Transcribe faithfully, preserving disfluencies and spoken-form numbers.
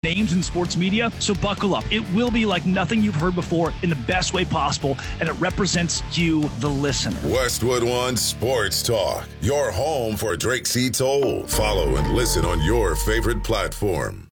names in sports media, so buckle up. It will be like nothing you've heard before in the best way possible, and it represents you, the listener. Westwood One Sports Talk, your home for Drake C. Toll. Follow and listen on your favorite platform.